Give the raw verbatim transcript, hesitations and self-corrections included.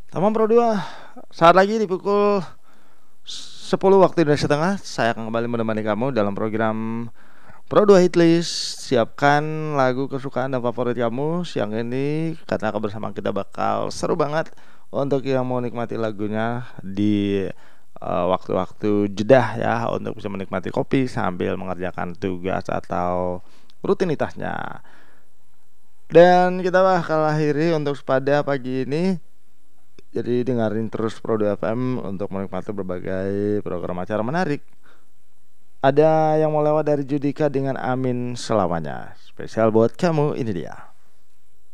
Tamam Pro dua. Saat lagi di pukul sepuluh waktu Indonesia Tengah, saya akan kembali menemani kamu dalam program Pro dua Hitlist. Siapkan lagu kesukaan dan favorit kamu siang ini, karena kebersamaan kita bakal seru banget untuk yang mau nikmati lagunya di uh, waktu-waktu jeda ya, untuk bisa menikmati kopi sambil mengerjakan tugas atau rutinitasnya. Dan kita bakal akhiri untuk pada pagi ini. Jadi dengerin terus Pro dua F M untuk menikmati berbagai program acara menarik. Ada yang mau lewat dari Judika dengan Amin selamanya. Spesial buat kamu, ini dia.